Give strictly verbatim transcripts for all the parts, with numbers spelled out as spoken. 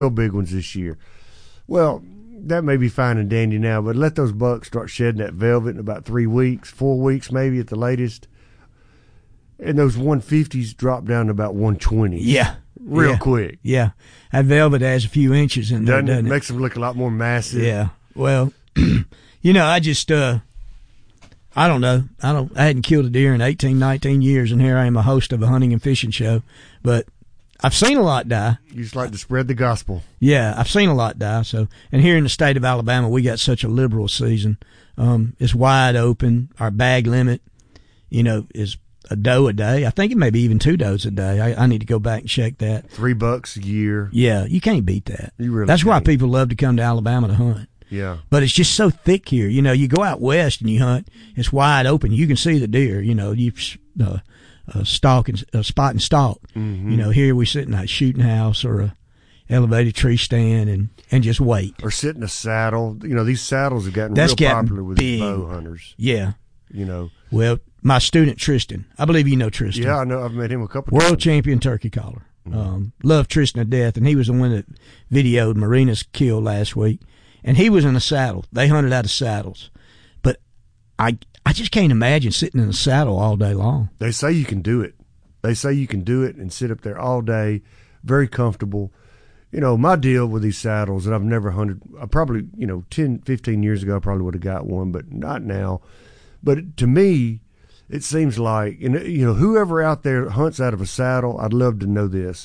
real big ones this year. Well, that may be fine and dandy now, but let those bucks start shedding that velvet in about three weeks, four weeks maybe at the latest. And those one fifties drop down to about one twenty. Yeah. Real yeah. quick. Yeah. That velvet has a few inches in there, doesn't, doesn't it? it? Makes them look a lot more massive. Yeah. Well, you know, I just, uh, I don't know. I don't. I hadn't killed a deer in eighteen, nineteen years, and here I am, a host of a hunting and fishing show. But I've seen a lot die. You just like to spread the gospel. Yeah, I've seen a lot die. So, and here in the state of Alabama, we got such a liberal season. Um, it's wide open. Our bag limit, you know, is a doe a day. I think it may be even two does a day. I, I need to go back and check that. Three bucks a year. Yeah, you can't beat that. You really That's can't. why people love to come to Alabama to hunt. Yeah. But it's just so thick here. You know, you go out west and you hunt, it's wide open. You can see the deer. You know, you uh, uh, stalk and uh, spot and stalk. Mm-hmm. You know, here we sit in a shooting house or a elevated tree stand and, and just wait. Or sit in a saddle. You know, these saddles have gotten That's real gotten popular with big. these bow hunters. Yeah. You know. Well, my student Tristan, I believe you know Tristan. Yeah, I know. I've met him a couple World times. champion turkey caller. Mm-hmm. Um, love Tristan to death, and he was the one that videoed Marina's kill last week. And he was in a saddle. They hunted out of saddles. But I I just can't imagine sitting in a saddle all day long. They say you can do it. They say you can do it and sit up there all day, very comfortable. You know, my deal with these saddles, and I've never hunted, I probably, you know, ten, fifteen years ago, I probably would have got one, but not now. But to me, it seems like, and you know, whoever out there hunts out of a saddle, I'd love to know this.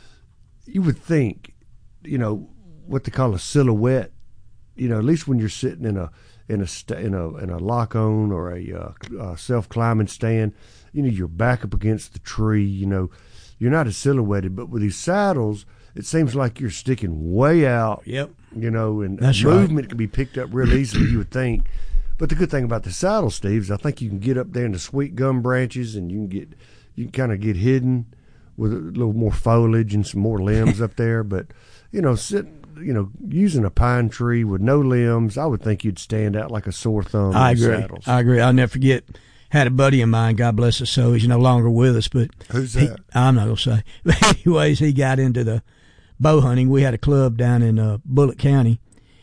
You would think, you know, what they call a silhouette. You know, at least when you're sitting in a in a st- in a in a lock on or a uh, uh, self climbing stand, you know, you're back up against the tree. You know, you're not as silhouetted. But with these saddles, it seems like you're sticking way out. Yep. You know, and That's movement right. can be picked up real easily. You would think. But the good thing about the saddle, Steve, is I think you can get up there in the sweet gum branches, and you can get you can kind of get hidden with a little more foliage and some more limbs up there. But you know, sit. You know, using a pine tree with no limbs, I would think you'd stand out like a sore thumb. I in the agree. saddles. I agree. I'll never forget. Had a buddy of mine, God bless his soul. He's no longer with us, but who's he, that? I'm not gonna say. But anyways, he got into the bow hunting. We had a club down in uh, Bullitt County,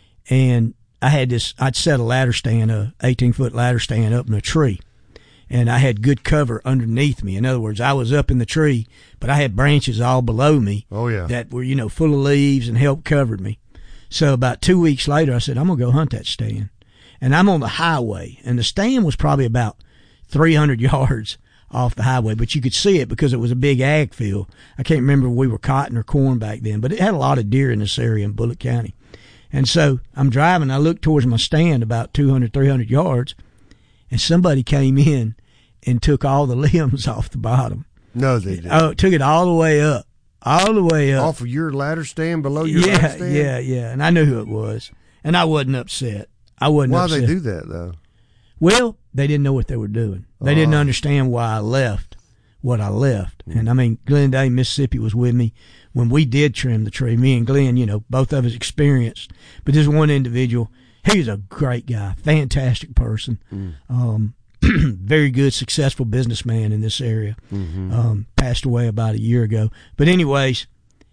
and I had this. I'd set a ladder stand, a eighteen foot ladder stand, up in a tree. And I had good cover underneath me. In other words, I was up in the tree, but I had branches all below me. Oh, yeah. That were, you know, full of leaves and helped covered me. So about two weeks later, I said, I'm going to go hunt that stand. And I'm on the highway. And the stand was probably about three hundred yards off the highway, but you could see it because it was a big ag field. I can't remember if we were cotton or corn back then, but it had a lot of deer in this area in Bullitt County. And so I'm driving. I look towards my stand about two hundred, three hundred yards, and somebody came in and took all the limbs off the bottom. No, they didn't. Oh, took it all the way up, all the way up. Off of your ladder stand, below your yeah, ladder stand? Yeah, yeah, and I knew who it was, and I wasn't upset. I wasn't Why upset. they do that, though? Well, they didn't know what they were doing. They Oh. didn't understand why I left what I left. Mm. And, I mean, Glendale, Mississippi was with me when we did trim the tree. Me and Glenn, you know, both of us experienced. But this one individual, he was a great guy, fantastic person. Mm. Um very good, successful businessman in this area. Mm-hmm. Um, passed away about a year ago. But anyways,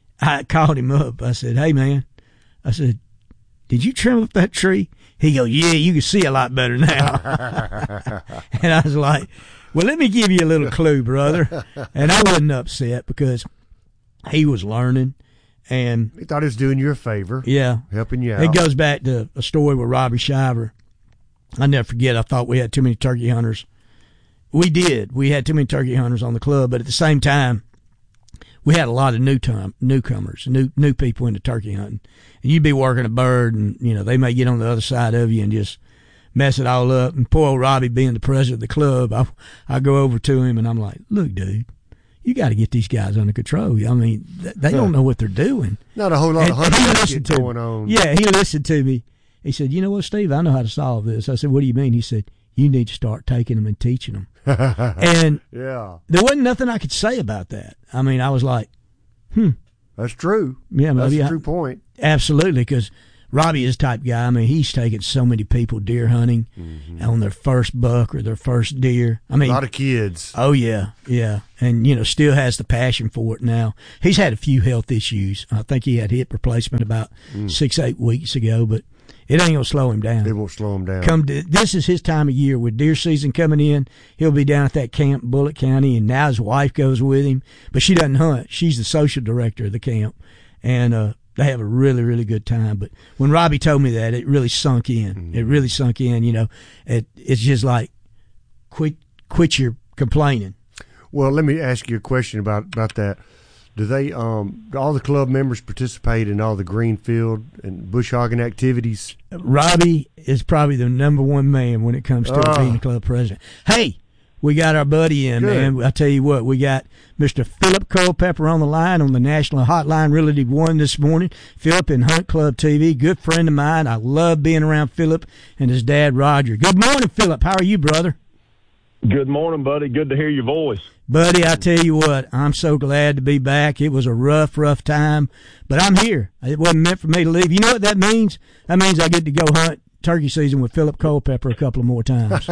I called him up. I said, hey, man, I said, did you trim up that tree? He goes, yeah, you can see a lot better now. And I was like, well, let me give you a little clue, brother. And I wasn't upset because he was learning. And he thought he was doing you a favor. Yeah. Helping you out. It goes back to a story with Robbie Shiver. I never forget, I thought we had too many turkey hunters. We did. We had too many turkey hunters on the club, but at the same time, we had a lot of new time, newcomers, new new people into turkey hunting. And you'd be working a bird, and you know they may get on the other side of you and just mess it all up. And poor old Robbie, being the president of the club, I I go over to him and I'm like, look, dude, you got to get these guys under control. I mean, they don't know what they're doing. Not a whole lot and, of hunting shit to going me. on. Yeah, he listened to me. He said, you know what, Steve, I know how to solve this. I said, what do you mean? He said, you need to start taking them and teaching them. And yeah, there wasn't nothing I could say about that. I mean, I was like, hmm. That's true. Yeah, That's maybe a I, true point. Absolutely, because Robbie is the type guy. I mean, he's taken so many people deer hunting mm-hmm. on their first buck or their first deer. I mean, a lot of kids. Oh yeah, yeah, and you know, still has the passion for it now. He's had a few health issues. I think he had hip replacement about mm. six, eight weeks ago, but it ain't gonna slow him down. It won't slow him down. Come to, this is his time of year with deer season coming in. He'll be down at that camp in Bullitt County, and now his wife goes with him, but she doesn't hunt. She's the social director of the camp, and uh, they have a really, really good time. But when Robbie told me that, it really sunk in. Mm-hmm. It really sunk in. You know, it, it's just like quit, quit your complaining. Well, let me ask you a question about about that. Do they, um, all the club members participate in all the greenfield and bush hogging activities? Robbie is probably the number one man when it comes to oh. being the club president. Hey, we got our buddy in, Good. man. I tell you what, we got Mister Philip Culpepper on the line on the National Hotline Realty One this morning. Philip in Hunt Club T V, good friend of mine. I love being around Philip and his dad, Roger. Good morning, Philip. How are you, brother? Good morning, buddy. Good to hear your voice. Buddy, I tell you what, I'm so glad to be back. It was a rough, rough time, but I'm here. It wasn't meant for me to leave. You know what that means? That means I get to go hunt turkey season with Philip Culpepper a couple of more times.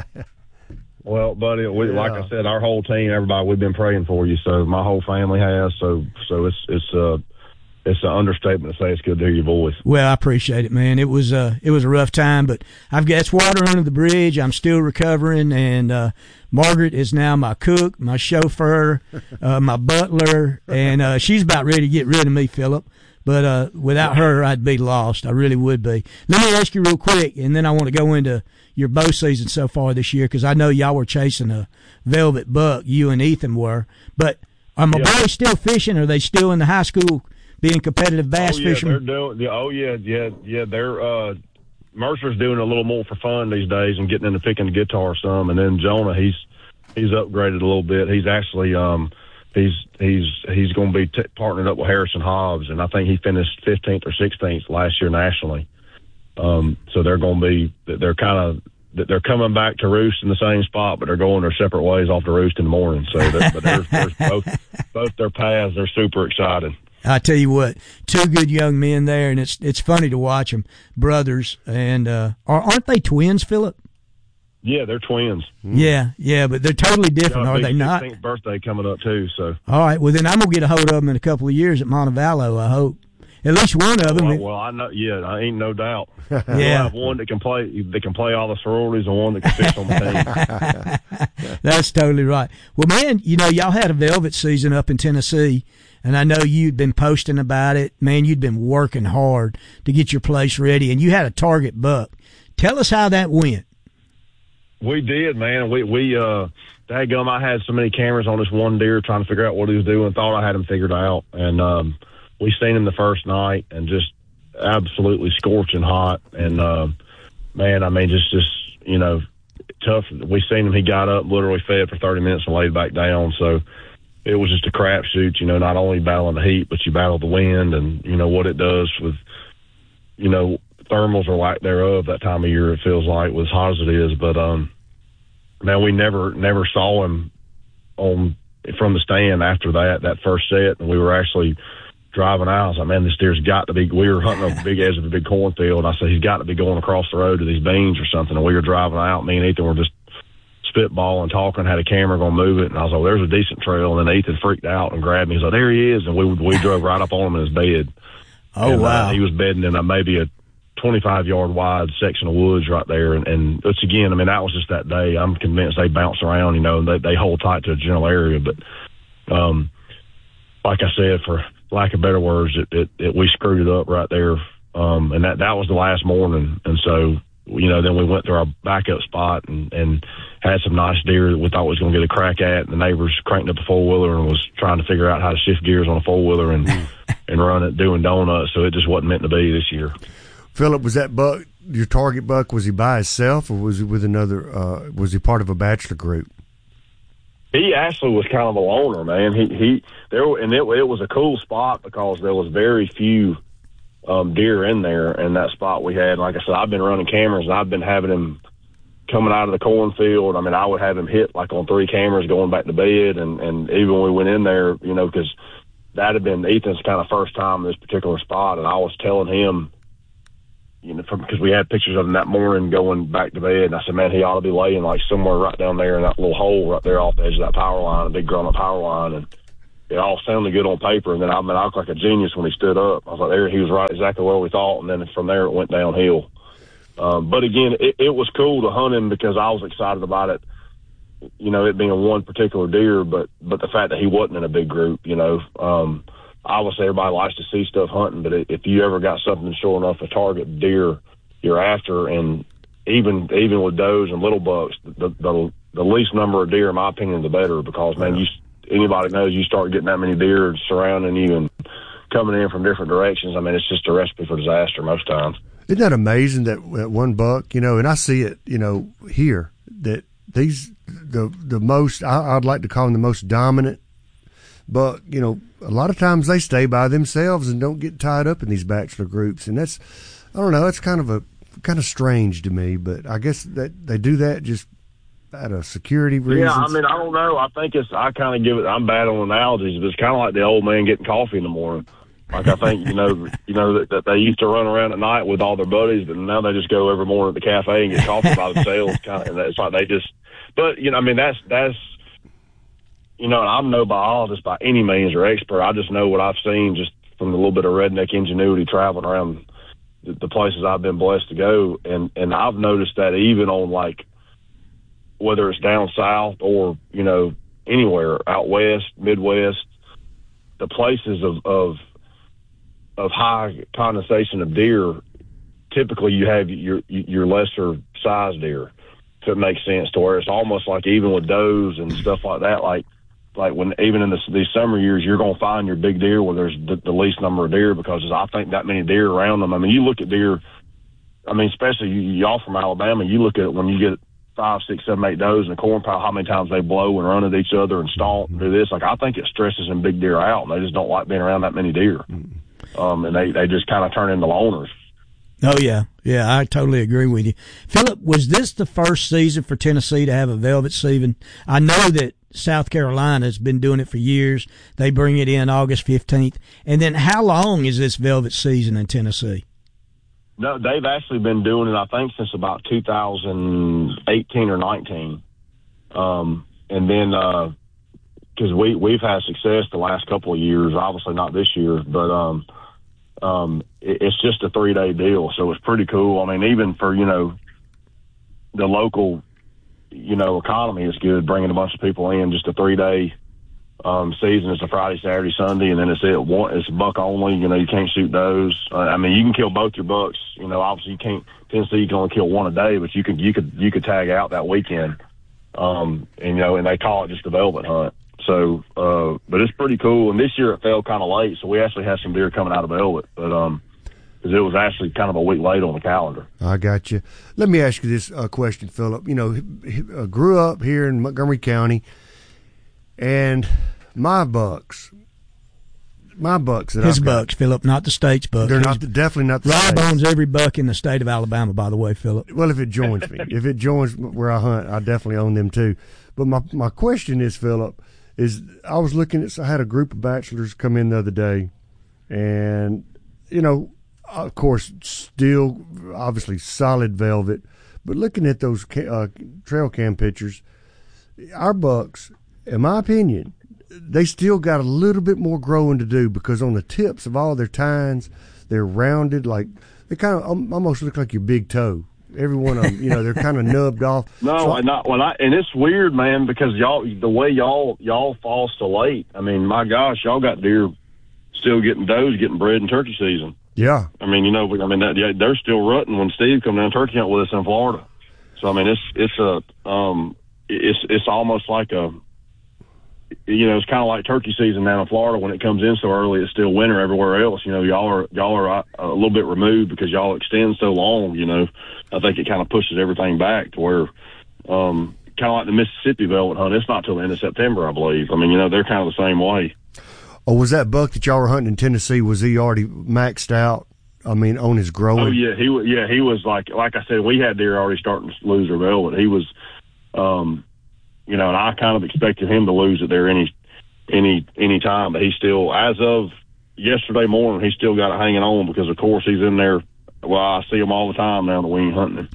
Well, buddy, we, yeah. like I said, our whole team, everybody, we've been praying for you. So my whole family has. So, so it's it's uh it's an understatement to say it's good to hear your voice. Well, I appreciate it, man. It was uh it was a rough time, but I've got it's water under the bridge. I'm still recovering, and uh, Margaret is now my cook, my chauffeur, uh, my butler, and uh, she's about ready to get rid of me, Philip. But uh, without her, I'd be lost. I really would be. Let me ask you real quick, and then I want to go into your bow season so far this year, because I know y'all were chasing a velvet buck, you and Ethan were. But are my yeah. boys still fishing? Are they still in the high school being competitive bass oh, yeah, fishermen? They're doing, yeah, oh, yeah, yeah, yeah. They're uh, Mercer's doing a little more for fun these days and getting into picking the guitar some. And then Jonah, he's he's upgraded a little bit. He's actually um, he's he's he's going to be t- partnered up with Harrison Hobbs, and I think he finished fifteenth or sixteenth last year nationally. Um, so they're going to be they're kind of they're coming back to roost in the same spot, but they're going their separate ways off to roost in the morning. So, but there's, there's both both their paths. They're super excited. I tell you what, two good young men there, and it's it's funny to watch them, brothers, and uh, aren't they twins, Philip? Yeah, they're twins. Yeah, yeah, but they're totally different, are they not? sixteenth birthday coming up too. So. All right, well then I'm gonna get a hold of them in a couple of years at Montevallo. I hope at least one of them. Well, well I know. Yeah, I ain't no doubt. Yeah, we'll have one that can play. That can play all the sororities, and one that can fish on the team. That's totally right. Well, man, you know y'all had a velvet season up in Tennessee. And I know you'd been posting about it. Man, you'd been working hard to get your place ready, and you had a target buck. Tell us how that went. We did, man. We, we uh, dadgum, I had so many cameras on this one deer trying to figure out what he was doing, thought I had him figured out. And um, we seen him the first night and just absolutely scorching hot. And, uh, man, I mean, just, just, you know, tough. We seen him. He got up, literally fed for thirty minutes and laid back down. So, it was just a crapshoot, you know, not only battling the heat, but you battle the wind and, you know, what it does with, you know, thermals or lack thereof that time of year, it feels like, as hot as it is. But, um, man, we never, never saw him on from the stand after that, that first set. And we were actually driving out. I was like, man, this deer's got to be, we were hunting on the big edge of a big cornfield. I said, he's got to be going across the road to these beans or something. And we were driving out. Me and Ethan were just spitball and talking, had a camera going to move it, and I was like, well, there's a decent trail. And then Ethan freaked out and grabbed me. He's like, there he is. And we we drove right up on him in his bed. Oh, and, wow. Uh, he was bedding in a, maybe a twenty-five yard wide section of woods right there. And, and it's again, I mean, that was just that day. I'm convinced they bounce around, you know, and they, they hold tight to a general area. But um, like I said, for lack of better words, it, it, it we screwed it up right there. Um, and that, that was the last morning. And so, you know, then we went to our backup spot and, and had some nice deer that we thought was going to get a crack at. And the neighbors cranked up a four-wheeler and was trying to figure out how to shift gears on a four-wheeler and and run it doing donuts. So it just wasn't meant to be this year. Philip, was that buck, your target buck, was he by himself or was he with another, uh, was he part of a bachelor group? He actually was kind of a loner, man. He, he there, and it, it was a cool spot because there was very few Um, deer in there, and that spot we had. Like I said, I've been running cameras, and I've been having him coming out of the cornfield. I mean, I would have him hit like on three cameras going back to bed, and, and even when we went in there, you know, because that had been Ethan's kind of first time in this particular spot, and I was telling him, you know, because we had pictures of him that morning going back to bed. And I said, man, he ought to be laying like somewhere right down there in that little hole right there off the edge of that power line, a big grown-up power line. And it all sounded good on paper. And then I mean, I looked like a genius when he stood up. I was like, there, he was right exactly where we thought. And then from there, it went downhill. Um, but again, it, it was cool to hunt him because I was excited about it. You know, it being one particular deer, but but the fact that he wasn't in a big group, you know, um, obviously everybody likes to see stuff hunting, but if you ever got something sure enough to target deer you're after, and even even with does and little bucks, the the, the least number of deer, in my opinion, the better, because man, you anybody knows you start getting that many deer surrounding you and coming in from different directions. I mean, it's just a recipe for disaster most times. Isn't that amazing that, that one buck, you know, and I see it, you know, here that. These the the most I, I'd like to call them the most dominant, but you know a lot of times they stay by themselves and don't get tied up in these bachelor groups, and that's I don't know, that's kind of a kind of strange to me, but I guess that they do that just out of security reasons. Yeah, I mean I don't know. I think it's I kind of give it. I'm bad on analogies, but it's kind of like the old man getting coffee in the morning. Like I think you know, you know that, that they used to run around at night with all their buddies, but now they just go every morning at the cafe and get coffee by themselves. Kind of, and it's like they just. But you know, I mean that's that's you know, I'm no biologist by any means or expert. I just know what I've seen just from the little bit of redneck ingenuity traveling around the, the places I've been blessed to go, and and I've noticed that even on like whether it's down south or you know anywhere out west, Midwest, the places of of of high condensation of deer, typically you have your your lesser size deer. If it makes sense, to where it's almost like even with does and stuff like that, like like when even in the, these summer years, you're going to find your big deer where there's the, the least number of deer, because I think that many deer around them. I mean, you look at deer. I mean, especially y'all from Alabama, you look at it when you get five, six, seven, eight does in a corn pile, how many times they blow and run at each other and stomp and do this. Like I think it stresses them big deer out, and they just don't like being around that many deer. Um, and they, they just kind of turn into loners. Oh, yeah. Yeah, I totally agree with you. Philip, was this the first season for Tennessee to have a velvet season? I know that South Carolina has been doing it for years. They bring it in August fifteenth. And then how long is this velvet season in Tennessee? No, they've actually been doing it, I think, since about two thousand eighteen or nineteen. Um, and then, uh, cause we, we've had success the last couple of years, obviously not this year, but, um, Um, it's just a three day deal, so it's pretty cool. I mean, even for, you know, the local, you know, economy is good, bringing a bunch of people in, just a three day, um, season. It's a Friday, Saturday, Sunday, and then it's it one, it's buck only, you know, you can't shoot those. Uh, I mean, you can kill both your bucks, you know, obviously you can't, Tennessee, you can only kill one a day, but you could, you could, you could tag out that weekend. Um, and, you know, and they call it just a velvet hunt. So, uh, but it's pretty cool. And this year it fell kind of late, so we actually had some deer coming out of velvet, but um, because it was actually kind of a week late on the calendar. I got you. Let me ask you this uh, question, Philip. You know, he, uh, grew up here in Montgomery County, and my bucks, my bucks that his I've bucks, got, Philip, not the state's bucks. They're not the, definitely not the Rob state's. owns every buck in the state of Alabama, by the way, Philip. Well, if it joins me, if it joins where I hunt, I definitely own them too. But my my question is, Philip, is I was looking at, I had a group of bachelors come in the other day, and, you know, of course, still obviously solid velvet, but looking at those uh, trail cam pictures, our bucks, in my opinion, they still got a little bit more growing to do, because on the tips of all their tines, they're rounded, like they kind of almost look like your big toe. Every one of them, you know, they're kind of nubbed off. No, so, and not when I and it's weird, man, because y'all the way y'all y'all fall so late. I mean, my gosh, y'all got deer still getting does getting bred in turkey season. Yeah, I mean, you know, I mean, that, yeah, they're still rutting when Steve come down turkey hunt with us in Florida. So I mean, it's it's a um, it's it's almost like a, you know, it's kind of like turkey season down in Florida. When it comes in so early, it's still winter everywhere else. You know, y'all are y'all are a little bit removed because y'all extend so long. You know, I think it kind of pushes everything back to where, um, kind of like the Mississippi velvet hunt. It's not till the end of September, I believe. I mean, you know, they're kind of the same way. Oh, was that buck that y'all were hunting in Tennessee? Was he already maxed out? I mean, on his growing. Oh yeah, he was. Yeah, he was like like I said, we had deer already starting to lose their velvet. He was, um. You know, and I kind of expected him to lose it there any, any, any time, but he still, as of yesterday morning, he still got it hanging on because, of course, he's in there well, I see them all the time now that we ain't hunting.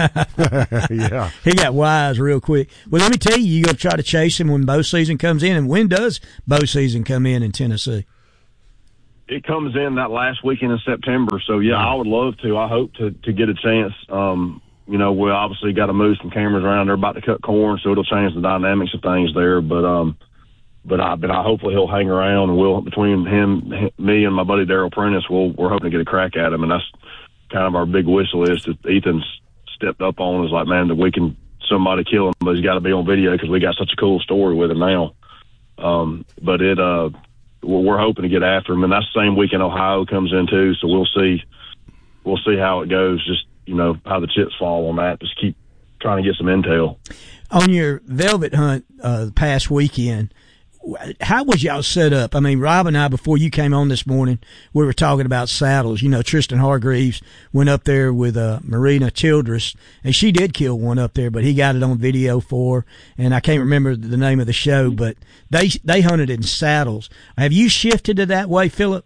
Yeah. He got wise real quick. Well, let me tell you, you're going to try to chase him when bow season comes in. And when does bow season come in in Tennessee? It comes in that last weekend in September. So, yeah, I would love to. I hope to, to get a chance. Um, you know, we obviously got to move some cameras around. They're about to cut corn, so it'll change the dynamics of things there. But, um, but I, but I hopefully he'll hang around, and we'll, between him, me and my buddy Daryl Prentice, we'll, we're hoping to get a crack at him. And that's kind of our big wish list that Ethan's stepped up on, is like, man, that we can somebody kill him, but he's got to be on video because we got such a cool story with him now. Um, but it, uh, we're, we're hoping to get after him, and that's the same weekend Ohio comes in too. So we'll see, we'll see how it goes. Just, you know, how the chips fall on that. Just keep trying to get some intel. On your velvet hunt uh, the past weekend, how was y'all set up? I mean, Rob and I, before you came on this morning, we were talking about saddles. You know, Tristan Hargreaves went up there with uh, Marina Childress, and she did kill one up there, but he got it on video for her, and I can't remember the name of the show, but they they hunted in saddles. Have you shifted to that way, Phillip?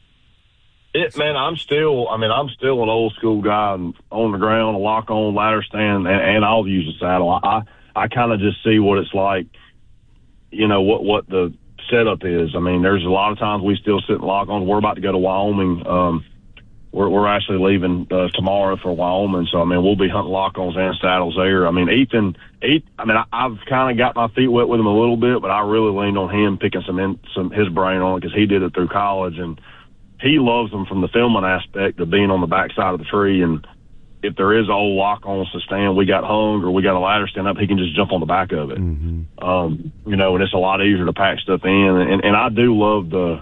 It, man, I'm still, I mean, I'm still an old school guy on the ground, a lock on, ladder stand, and, and I'll use a saddle. I, I, I kind of just see what it's like, you know, what, what the setup is. I mean, there's a lot of times we still sit and lock on. We're about to go to Wyoming. Um, we're, we're actually leaving uh, tomorrow for Wyoming. So, I mean, we'll be hunting lock-ons and saddles there. I mean, Ethan, Ethan I mean, I, I've kind of got my feet wet with him a little bit, but I really leaned on him picking some, in, some his brain on it because he did it through college. And he loves them from the filming aspect of being on the backside of the tree. And if there is an old lock-on to stand, we got hung or we got a ladder stand up, he can just jump on the back of it. Mm-hmm. Um, you know, and it's a lot easier to pack stuff in. And, and I do love the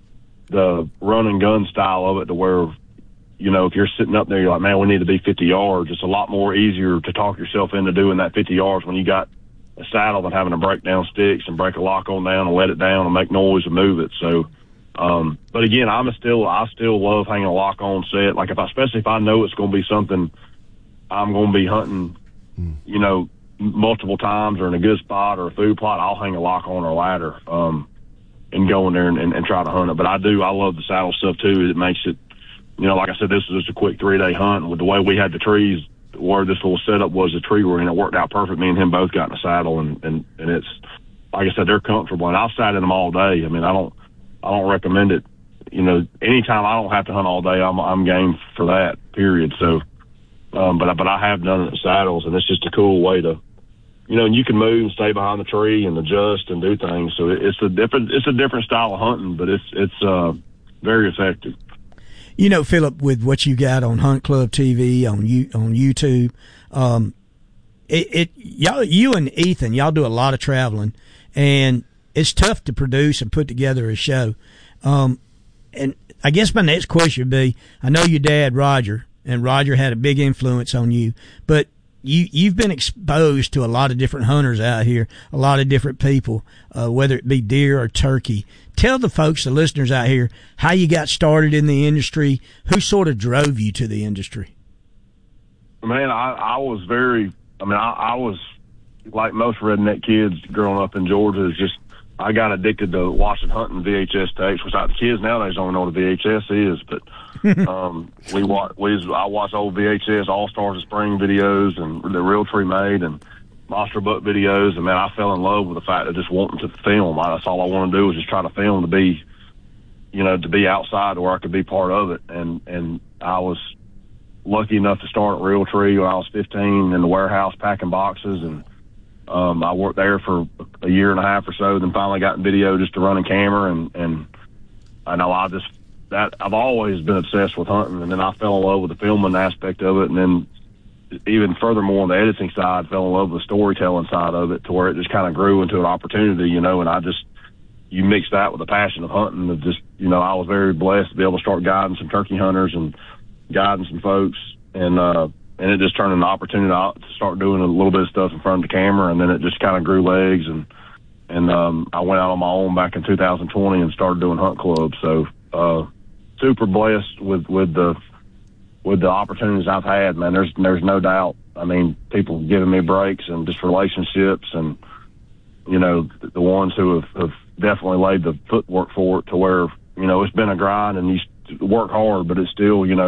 the run and gun style of it, to where, you know, if you're sitting up there, you're like, man, we need to be fifty yards. It's a lot more easier to talk yourself into doing that fifty yards when you got a saddle than having to break down sticks and break a lock-on down and let it down and make noise and move it. So, Um, but again, I'm a still, I still love hanging a lock on set. Like if I, especially if I know it's going to be something I'm going to be hunting, mm. you know, multiple times or in a good spot or a food plot, I'll hang a lock on or ladder, um, and go in there and, and, and try to hunt it. But I do, I love the saddle stuff too. It makes it, you know, like I said, this was just a quick three day hunt. With the way we had the trees, where this little setup was, the tree we're in, it worked out perfect. Me and him both got in a saddle, and, and, and it's, like I said, they're comfortable, and I've sat in them all day. I mean, I don't, I don't recommend it. You know, anytime I don't have to hunt all day, I'm I'm game for that. Period. So, um, but but I have done it in saddles, and it's just a cool way to, you know, and you can move and stay behind the tree and adjust and do things. So it's a different it's a different style of hunting, but it's it's uh, very effective. You know, Phillip, with what you got on Hunt Club T V on you on YouTube, um, it, it y'all you and Ethan, y'all do a lot of traveling, and it's tough to produce and put together a show. Um, and I guess my next question would be, I know your dad, Roger, and Roger had a big influence on you, but you, you've been exposed to a lot of different hunters out here, a lot of different people, uh, whether it be deer or turkey. Tell the folks, the listeners out here, how you got started in the industry, who sort of drove you to the industry. Man, I, I was very, I mean, I, I was like most redneck kids growing up in Georgia, is just, I got addicted to watching hunting V H S tapes, which the kids nowadays don't know what a V H S is, but um, we watch, we I watch old V H S All Stars of Spring videos and the Realtree made and Monster Buck videos, and man, I fell in love with the fact of just wanting to film. I, that's all I want to do is just try to film, to be, you know, to be outside where I could be part of it. And and I was lucky enough to start at Realtree when I was fifteen in the warehouse packing boxes, and Um, I worked there for a year and a half or so, then finally got in video just to run a camera. And, and I know I just, that I've always been obsessed with hunting. And then I fell in love with the filming aspect of it. And then even furthermore on the editing side, fell in love with the storytelling side of it, to where it just kind of grew into an opportunity, you know, and I just, you mix that with the passion of hunting, and just, you know, I was very blessed to be able to start guiding some turkey hunters and guiding some folks. And, uh, And it just turned into an opportunity to start doing a little bit of stuff in front of the camera, and then it just kind of grew legs. And and um, I went out on my own back in two thousand twenty and started doing Hunt Club. So uh, super blessed with, with the with the opportunities I've had, man. There's there's no doubt. I mean, people giving me breaks and just relationships, and you know, the ones who have, have definitely laid the footwork for it, to where, you know, it's been a grind and you work hard, but it's still, you know,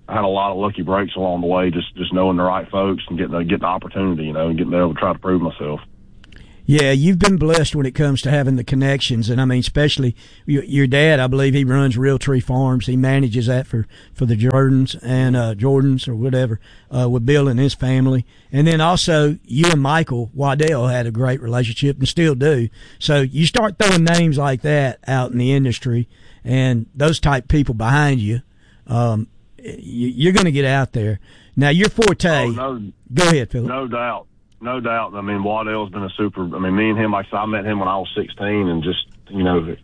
I had a lot of lucky breaks along the way, just just knowing the right folks and getting the, getting the opportunity, you know, and getting able to try to prove myself. Yeah, you've been blessed when it comes to having the connections, and I mean, especially your, your dad. I believe he runs Realtree Farms. He manages that for, for the Jordans and uh, Jordans or whatever uh, with Bill and his family. And then also, you and Michael Waddell had a great relationship and still do. So you start throwing names like that out in the industry, and those type people behind you, um, you you're going to get out there. Now, your forte. Oh, no, go ahead, Philip. No doubt. No doubt. I mean, Waddell's been a super. I mean, me and him, like I said, I met him when I was sixteen, and just, you know,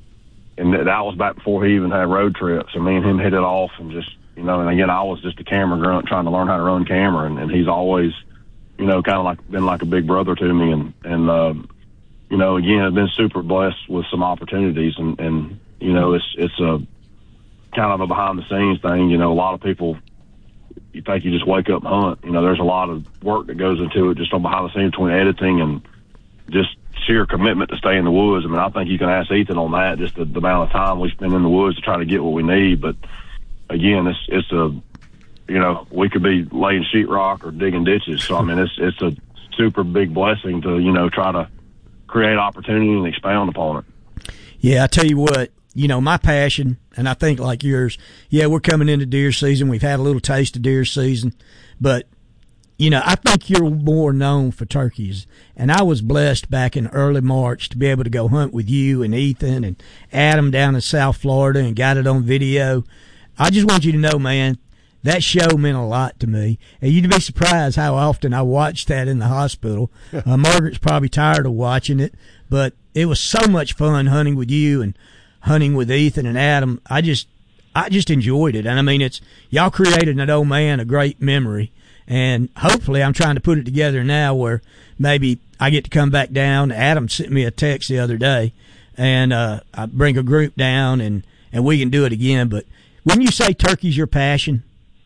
and that was back before he even had road trips. And me and him hit it off, and just, you know, and again, I was just a camera grunt trying to learn how to run camera, and, and he's always, you know, kind of like been like a big brother to me, and and uh, you know, again, I've been super blessed with some opportunities, and and you know, it's it's a kind of a behind the scenes thing. You know, a lot of people. You think you just wake up and hunt. You know, there's a lot of work that goes into it just on behind the scenes between editing and just sheer commitment to stay in the woods. I mean, I think you can ask Ethan on that, just the, the amount of time we spend in the woods to try to get what we need. But again, it's it's a, you know, we could be laying sheetrock or digging ditches. So, I mean, it's it's a super big blessing to, you know, try to create opportunity and expound upon it. Yeah, I tell you what, you know, my passion, and I think like yours, yeah, we're coming into deer season. We've had a little taste of deer season, but, you know, I think you're more known for turkeys. And I was blessed back in early March to be able to go hunt with you and Ethan and Adam down in South Florida and got it on video. I just want you to know, man, that show meant a lot to me. And you'd be surprised how often I watched that in the hospital. Uh, Margaret's probably tired of watching it, but it was so much fun hunting with you and hunting with Ethan and Adam. I just, I just enjoyed it. And I mean, it's, y'all created in that old man a great memory. And hopefully I'm trying to put it together now where maybe I get to come back down. Adam sent me a text the other day, and, uh, I bring a group down and, and we can do it again. But when you say turkey's your passion?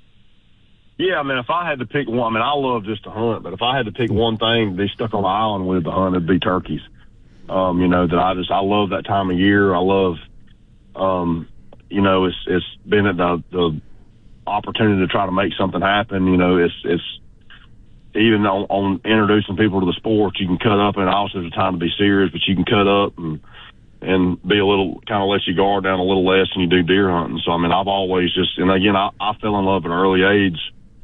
Yeah, I mean, if I had to pick one, I mean, I love just to hunt, but if I had to pick one thing to be stuck on the island with to hunt, it'd be turkeys. Um, you know, that I just, I love that time of year. I love, Um, you know, it's it's been the the opportunity to try to make something happen. You know, it's it's even on, on introducing people to the sport. You can cut up, and also there's a time to be serious, but you can cut up and and be a little kind of let your guard down a little less than you do deer hunting. So I mean, I've always just, and again, I, I fell in love at an early age,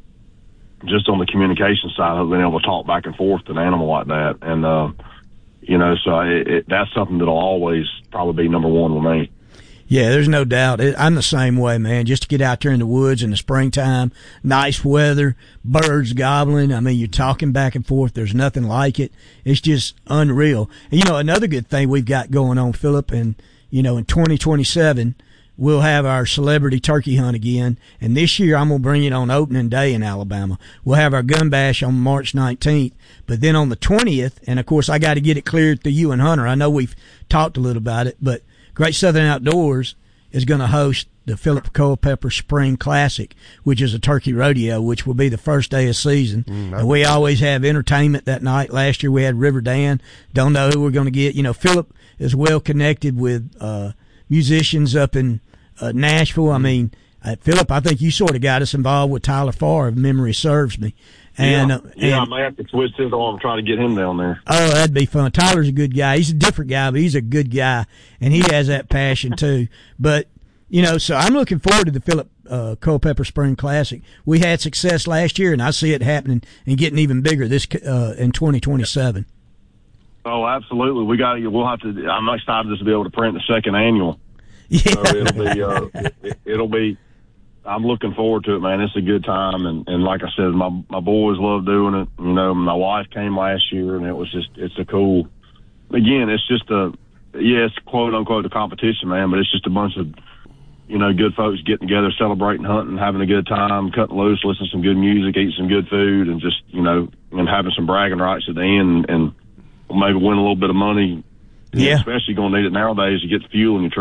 just on the communication side of being able to talk back and forth to an animal like that, and uh, you know, so it, it, that's something that'll always probably be number one with me. Yeah, there's no doubt. I'm the same way, man. Just to get out there in the woods in the springtime, nice weather, birds gobbling. I mean, you're talking back and forth. There's nothing like it. It's just unreal. And, you know, another good thing we've got going on, Philip, and, you know, in twenty twenty-seven, we'll have our celebrity turkey hunt again. And this year, I'm going to bring it on opening day in Alabama. We'll have our gun bash on March nineteenth. But then on the twentieth, and, of course, I got to get it cleared through you and Hunter. I know we've talked a little about it, but Great Southern Outdoors is going to host the Philip Culpepper Spring Classic, which is a turkey rodeo, which will be the first day of season. Mm, and we always have entertainment that night. Last year we had River Dan. Don't know who we're going to get. You know, Philip is well connected with uh, musicians up in uh, Nashville. I mean, uh, Philip, I think you sort of got us involved with Tyler Farr, if memory serves me. And, yeah, uh, yeah, and, I may have to twist his arm and try to get him down there. Oh, that'd be fun. Tyler's a good guy. He's a different guy, but he's a good guy, and he has that passion too. But, you know, so I'm looking forward to the Philip uh, Culpepper Spring Classic. We had success last year, and I see it happening and getting even bigger this uh, in twenty twenty-seven. Oh, absolutely. We got. We'll have to. I'm excited to be able to print the second annual. Yeah. So it'll be. Uh, it, it'll be. I'm looking forward to it, man. It's a good time, and, and like I said, my my boys love doing it. You know, my wife came last year, and it was just, it's a cool. Again, it's just a, yeah, it's quote unquote a competition, man, but it's just a bunch of, you know, good folks getting together, celebrating hunting, having a good time, cutting loose, listening to some good music, eating some good food, and just, you know, and having some bragging rights at the end, and maybe win a little bit of money. Yeah, especially going to need it nowadays to get the fuel in your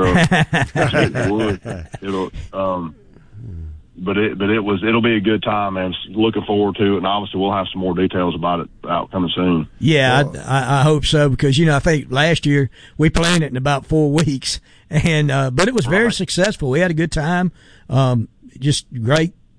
truck. It'll. Um, But it, but it was, it'll be a good time, man. Looking forward to it, and obviously we'll have some more details about it out coming soon. Yeah, well, I, I hope so, because, you know, I think last year we planned it in about four weeks, and uh, but it was very right. successful. We had a good time, um, just great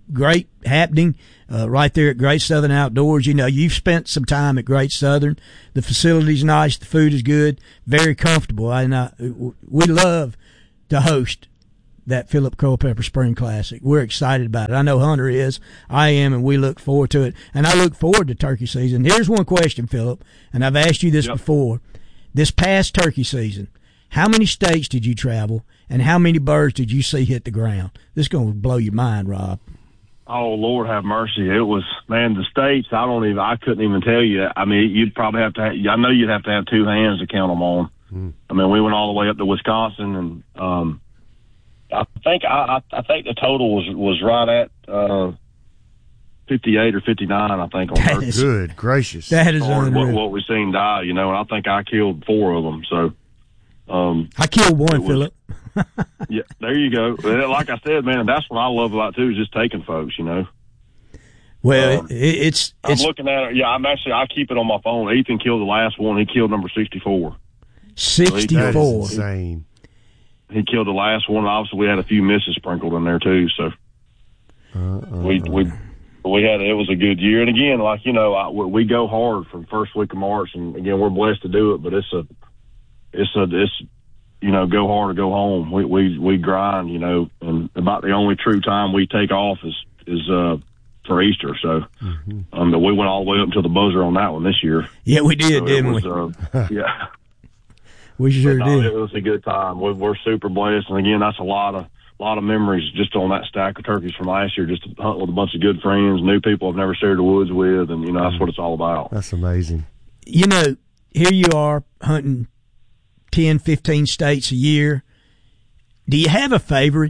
great happening uh, right there at Great Southern Outdoors. You know, you've spent some time at Great Southern. The facility's nice. The food is good. Very comfortable. And uh, we love to host that Philip Culpepper Spring Classic. We're excited about it. I know Hunter is. I am, and we look forward to it. And I look forward to turkey season. Here's one question, Philip, and I've asked you this yep. before. This past turkey season, how many states did you travel, and how many birds did you see hit the ground? This is going to blow your mind, Rob. Oh, Lord have mercy. It was, man, the states, I don't even, I couldn't even tell you. I mean, you'd probably have to, have, I know you'd have to have two hands to count them on. Hmm. I mean, we went all the way up to Wisconsin, and um, I think I, I think the total was was right at uh, fifty-eight or fifty-nine, I think. On that is, good gracious. That is unreal. What, what we've seen die, you know, and I think I killed four of them. So um, I killed one, was, Philip. Yeah, there you go. Like I said, man, that's what I love about it, too, is just taking folks, you know. Well, um, it, it's, it's... I'm looking at it. Yeah, I'm actually, I keep it on my phone. Ethan killed the last one. He killed number sixty-four. sixty-four. That is insane. He killed the last one. Obviously, we had a few misses sprinkled in there too. So uh, uh, we we we had it was a good year. And again, like you know, I, we go hard from the first week of March, and again, we're blessed to do it. But it's a it's a it's you know, go hard or go home. We we we grind, you know, and about the only true time we take off is is uh for Easter. So mm-hmm. um, but we went all the way up until the buzzer on that one this year. Yeah, we did, so didn't was, we? Uh, yeah. We sure no, did. It was a good time. We, we're super blessed, and again, that's a lot of lot of memories just on that stack of turkeys from last year. Just to hunt with a bunch of good friends, new people I've never shared the woods with, and you know that's what it's all about. That's amazing. You know, here you are hunting ten, fifteen states a year. Do you have a favorite?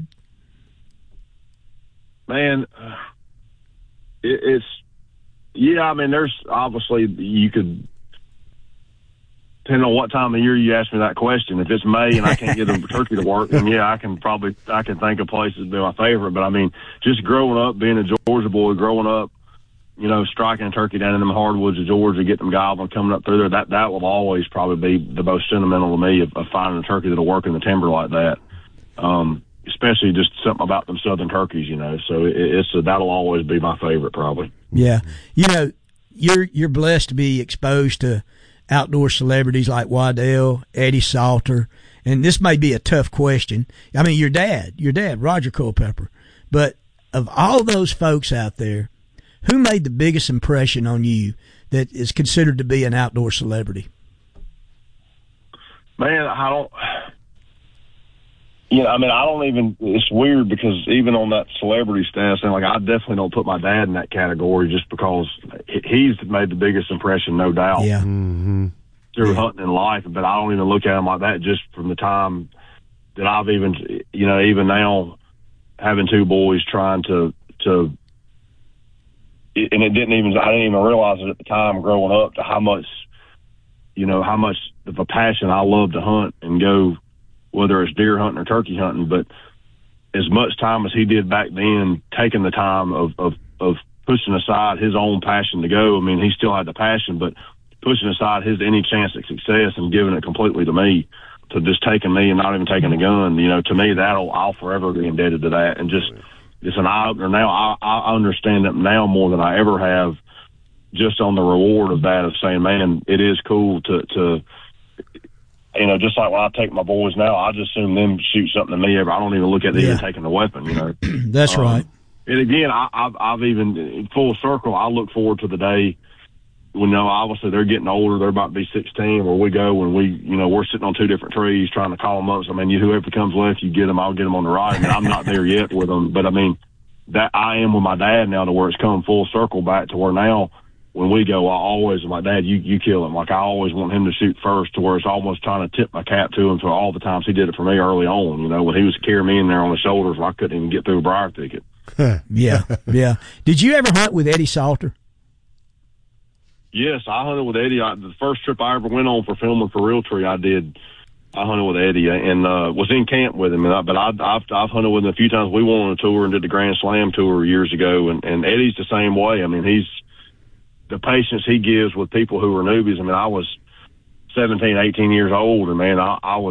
Man, it, it's yeah. I mean, there's obviously you could. Depending on what time of year you ask me that question, if it's May and I can't get a turkey to work, then yeah, I can probably I can think of places to be my favorite. But I mean, just growing up, being a Georgia boy, growing up, you know, striking a turkey down in them hardwoods of Georgia, getting them gobbling, coming up through there, that that will always probably be the most sentimental to me of, of finding a turkey that'll work in the timber like that. Um, especially just something about them southern turkeys, you know. So it, it's a, that'll always be my favorite, probably. Yeah, you know, you're you're blessed to be exposed to outdoor celebrities like Waddell, Eddie Salter, and this may be a tough question. I mean, your dad, your dad, Roger Culpepper. But of all those folks out there, who made the biggest impression on you that is considered to be an outdoor celebrity? Man, I don't... You know, I mean, I don't even, it's weird because even on that celebrity status, like I definitely don't put my dad in that category just because he's made the biggest impression, no doubt. Yeah. Mm-hmm. Through yeah. hunting and life, but I don't even look at him like that just from the time that I've even, you know, even now having two boys trying to, to, and it didn't even, I didn't even realize it at the time growing up to how much, you know, how much of a passion I love to hunt and go, whether it's deer hunting or turkey hunting, but as much time as he did back then, taking the time of, of, of pushing aside his own passion to go. I mean, he still had the passion, but pushing aside his any chance at success and giving it completely to me, to just taking me and not even taking a gun, you know, to me, that'll, I'll forever be indebted to that. And just, it's an eye opener now. I, I understand it now more than I ever have, just on the reward of that, of saying, man, it is cool to, to, you know, just like when I take my boys now, I just assume them shoot something to me. Ever, I don't even look at them yeah. even taking the weapon, you know. That's um, right. And again, I, I've, I've even, in full circle, I look forward to the day when, you know, obviously they're getting older. They're about to be sixteen, where we go and we, you know, we're sitting on two different trees trying to call them up. So, I mean, you, whoever comes left, you get them, I'll get them on the right. I mean, I'm not there yet with them, but I mean, that I am with my dad now to where it's come full circle back to where now, when we go, I always, my dad, you, you kill him. Like, I always want him to shoot first, to where it's almost trying to tip my cap to him for all the times he did it for me early on. You know, when he was carrying me in there on his shoulders, I couldn't even get through a briar thicket. yeah, yeah. Did you ever hunt with Eddie Salter? Yes, I hunted with Eddie. I, the first trip I ever went on for filming for Realtree, I did. I hunted with Eddie and uh, was in camp with him. And I, but I, I've, I've hunted with him a few times. We went on a tour and did the Grand Slam tour years ago. And, and Eddie's the same way. I mean, he's, the patience he gives with people who are newbies. I mean, I was seventeen, eighteen years old, and man, I, I was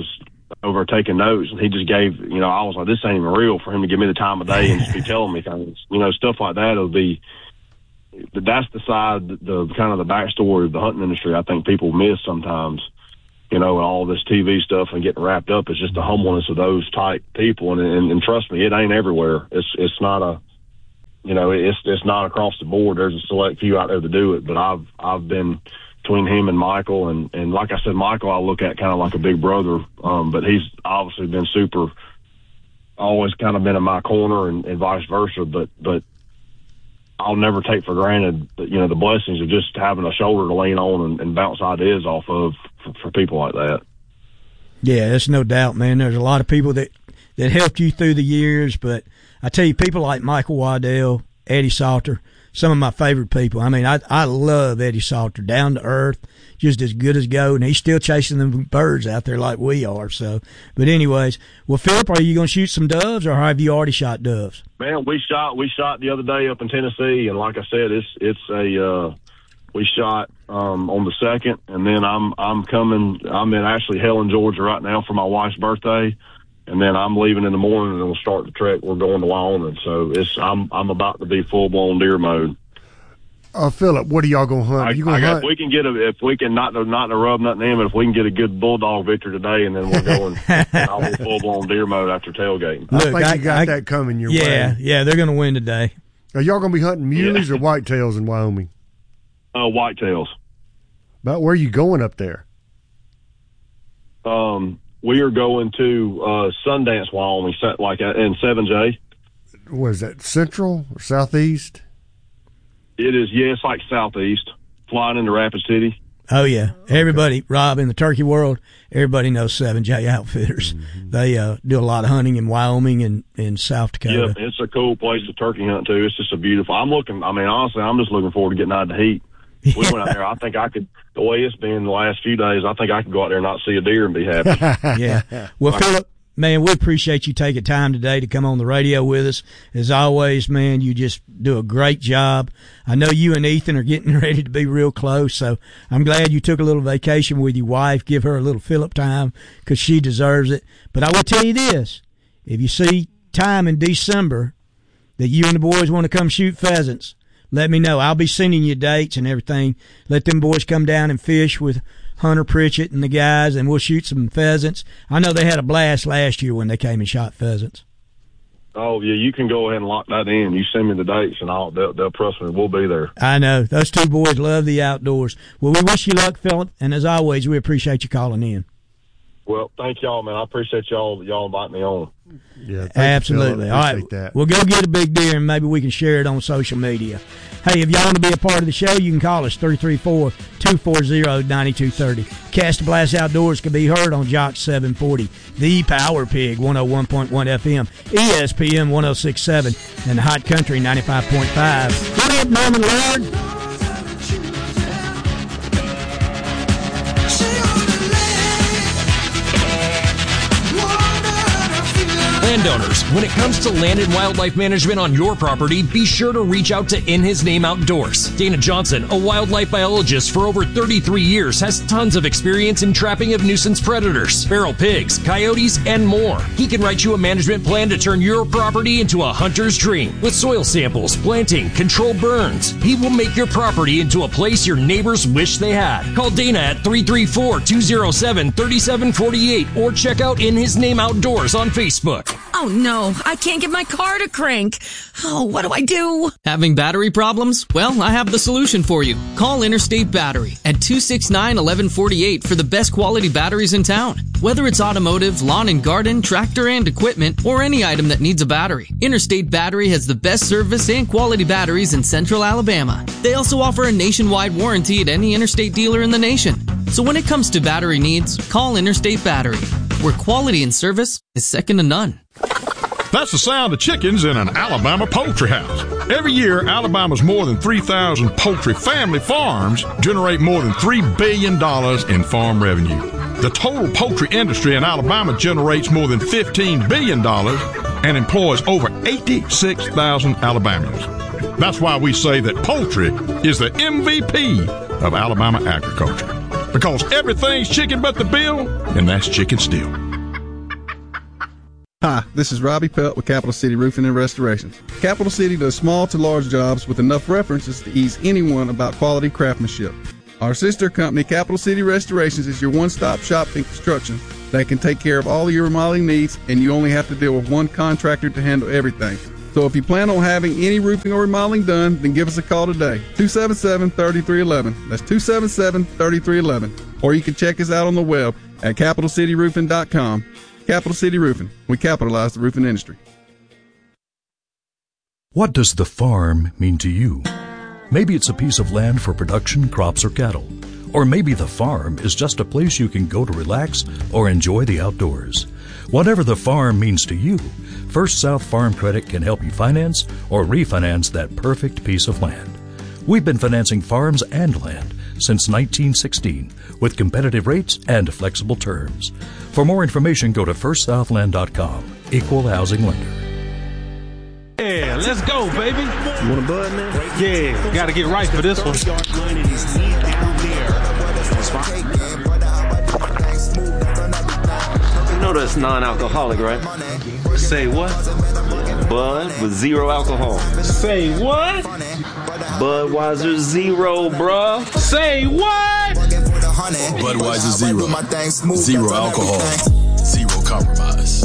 over taking notes, and he just gave, you know, I was like, this ain't even real for him to give me the time of day and just be telling me things, you know, stuff like that. It'll be, that's the side, the, the kind of the backstory of the hunting industry I think people miss sometimes, you know, and all this T V stuff and getting wrapped up. It's just the humbleness of those type people. And, and, and trust me, it ain't everywhere. It's, it's not a, you know, it's, it's not across the board. There's a select few out there to do it, but I've, I've been between him and Michael, and, and like I said, Michael I look at kind of like a big brother, um, but he's obviously been super, always kind of been in my corner, and, and vice versa, but, but I'll never take for granted, that, you know, the blessings of just having a shoulder to lean on and, and bounce ideas off of for, for people like that. Yeah, there's no doubt, man. There's a lot of people that, that helped you through the years, but I tell you, people like Michael Waddell, Eddie Salter, some of my favorite people. I mean, I I love Eddie Salter, down to earth, just as good as gold, and he's still chasing them birds out there like we are. So, but anyways, well, Phillip, are you going to shoot some doves, or have you already shot doves? Man, we shot we shot the other day up in Tennessee, and like I said, it's it's a uh, we shot um, on the second, and then I'm I'm coming. I'm in actually Helen, Georgia, right now for my wife's birthday. And then I'm leaving in the morning, and we'll start the trek. We're going to Wyoming, so it's I'm I'm about to be full blown deer mode. Uh, Phillip, what are y'all gonna hunt? I, Are you gonna I got, hunt? If we can get a, if we can not to, not to rub nothing in, but if we can get a good bulldog victory today, and then we're going, I'll be full blown deer mode after tailgating. I Look, think I- you got I- that coming your Yeah, way. yeah, they're going to win today. Are y'all gonna be hunting muleys Yeah. or whitetails in Wyoming? Uh, whitetails. About where are you going up there? Um, we are going to uh, Sundance, Wyoming, set like uh, in seven J. What is that, central or southeast? It is, yeah, it's like southeast, flying into Rapid City. Oh, yeah. Everybody, Rob, in the turkey world, everybody knows seven J Outfitters. Mm-hmm. They uh, do a lot of hunting in Wyoming and in South Dakota. Yeah, it's a cool place to turkey hunt, too. It's just a beautiful. I'm looking, I mean, honestly, I'm just looking forward to getting out of the heat. We went out there. I think I could, the way it's been the last few days, I think I could go out there and not see a deer and be happy. Yeah. Well, Phillip, man, we appreciate you taking time today to come on the radio with us. As always, man, you just do a great job. I know you and Ethan are getting ready to be real close, so I'm glad you took a little vacation with your wife. Give her a little Phillip time because she deserves it. But I will tell you this. If you see time in December that you and the boys want to come shoot pheasants, let me know. I'll be sending you dates and everything. Let them boys come down and fish with Hunter Pritchett and the guys, and we'll shoot some pheasants. I know they had a blast last year when they came and shot pheasants. Oh, yeah, you can go ahead and lock that in. You send me the dates, and I'll, they'll, they'll trust me. We'll be there. I know. Those two boys love the outdoors. Well, we wish you luck, Phillip, and as always, we appreciate you calling in. Well, thank y'all, man. I appreciate y'all y'all inviting me on. Yeah, thank Absolutely. You, All right. Appreciate that. We'll go get a big deer, and maybe we can share it on social media. Hey, if y'all want to be a part of the show, you can call us three three four, two four zero, nine two three zero. Cast Blast Outdoors can be heard on Jock seven forty, The Power Pig one oh one point one F M, E S P N one oh six point seven, and Hot Country ninety-five point five. What up, Norman Laird? Landowners, when it comes to land and wildlife management on your property, be sure to reach out to In His Name Outdoors. Dana Johnson, a wildlife biologist for over thirty-three years, has tons of experience in trapping of nuisance predators, feral pigs, coyotes, and more. He can write you a management plan to turn your property into a hunter's dream. With soil samples, planting, controlled burns, he will make your property into a place your neighbors wish they had. Call Dana at three three four, two oh seven, three seven four eight or check out In His Name Outdoors on Facebook. Oh no, I can't get my car to crank. Oh, what do I do? Having battery problems? Well, I have the solution for you. Call Interstate Battery at two six nine, one one four eight for the best quality batteries in town. Whether it's automotive, lawn and garden, tractor and equipment, or any item that needs a battery, Interstate Battery has the best service and quality batteries in Central Alabama. They also offer a nationwide warranty at any Interstate dealer in the nation. So when it comes to battery needs, call Interstate Battery, where quality and service is second to none. That's the sound of chickens in an Alabama poultry house. Every year, Alabama's more than three thousand poultry family farms generate more than three billion dollars in farm revenue. The total poultry industry in Alabama generates more than fifteen billion dollars and employs over eighty-six thousand Alabamians. That's why we say that poultry is the M V P of Alabama agriculture. Because everything's chicken but the bill, and that's chicken still. Hi, this is Robbie Pelt with Capital City Roofing and Restorations. Capital City does small to large jobs with enough references to ease anyone about quality craftsmanship. Our sister company, Capital City Restorations, is your one-stop shop in construction that can take care of all of your remodeling needs, and you only have to deal with one contractor to handle everything. So if you plan on having any roofing or remodeling done, then give us a call today. two seven seven, three three one one. That's two seven seven, three three one one. Or you can check us out on the web at capital city roofing dot com. Capital City Roofing. We capitalize the roofing industry. What does the farm mean to you? Maybe it's a piece of land for production, crops, or cattle. Or maybe the farm is just a place you can go to relax or enjoy the outdoors. Whatever the farm means to you, First South Farm Credit can help you finance or refinance that perfect piece of land. We've been financing farms and land since nineteen sixteen with competitive rates and flexible terms. For more information, go to first southland dot com. Equal housing lender. Yeah, let's go, baby. You want a bud, man? Yeah, gotta get right for this one. You know that's non-alcoholic, right? Say what? Bud with zero alcohol. Say what? Budweiser Zero, bruh. Say what? Budweiser Zero. Zero alcohol. Zero compromise.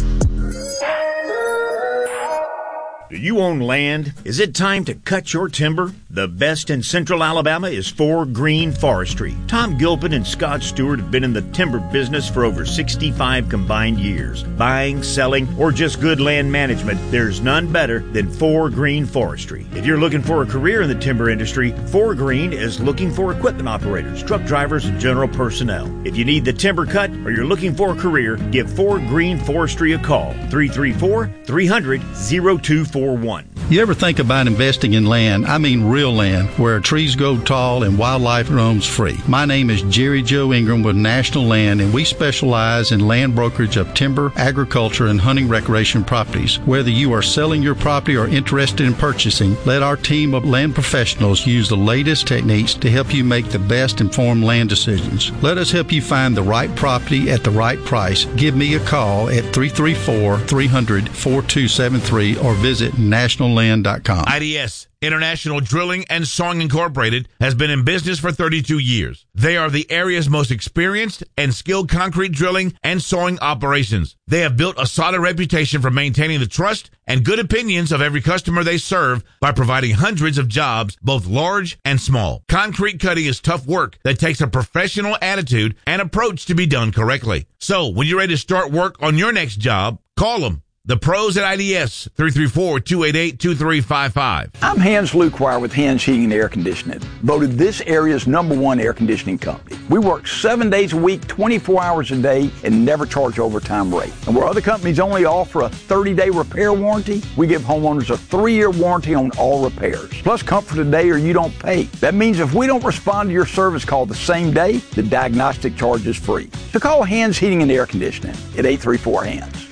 Do you own land? Is it time to cut your timber? The best in Central Alabama is Four Green Forestry. Tom Gilpin and Scott Stewart have been in the timber business for over sixty-five combined years. Buying, selling, or just good land management, there's none better than Four Green Forestry. If you're looking for a career in the timber industry, Four Green is looking for equipment operators, truck drivers, and general personnel. If you need the timber cut or you're looking for a career, give Four Green Forestry a call. three three four, three hundred, oh two four one. You ever think about investing in land? I mean real land, where trees grow tall and wildlife roams free. My name is Jerry Joe Ingram with National Land, and we specialize in land brokerage of timber, agriculture, and hunting recreation properties. Whether you are selling your property or interested in purchasing, let our team of land professionals use the latest techniques to help you make the best informed land decisions. Let us help you find the right property at the right price. Give me a call at three three four, three hundred, four two seven three or visit national land dot com. I D S, International Drilling and Sawing Incorporated, has been in business for thirty-two years. They are the area's most experienced and skilled concrete drilling and sawing operations. They have built a solid reputation for maintaining the trust and good opinions of every customer they serve by providing hundreds of jobs, both large and small. Concrete cutting is tough work that takes a professional attitude and approach to be done correctly. So, when you're ready to start work on your next job, call them. The pros at I D S, three three four, two eight eight, two three five five. I'm Hans Luquire with Hans Heating and Air Conditioning, voted this area's number one air conditioning company. We work seven days a week, twenty-four hours a day, and never charge overtime rate. And where other companies only offer a thirty-day repair warranty, we give homeowners a three-year warranty on all repairs. Plus comfort a day or you don't pay. That means if we don't respond to your service call the same day, the diagnostic charge is free. So call Hans Heating and Air Conditioning at eight three four, H A N S.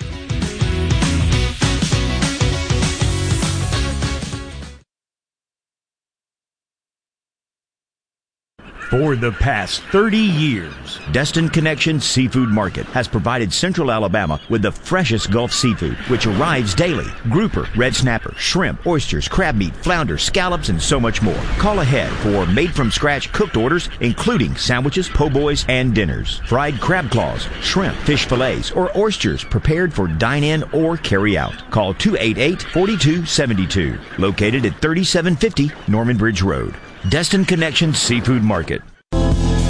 For the past thirty years, Destin Connection Seafood Market has provided Central Alabama with the freshest Gulf seafood, which arrives daily. Grouper, red snapper, shrimp, oysters, crab meat, flounder, scallops, and so much more. Call ahead for made-from-scratch cooked orders, including sandwiches, po' boys, and dinners. Fried crab claws, shrimp, fish fillets, or oysters prepared for dine-in or carry-out. Call two eight eight, four two seven two. Located at thirty-seven fifty Norman Bridge Road. Destin Connection Seafood Market.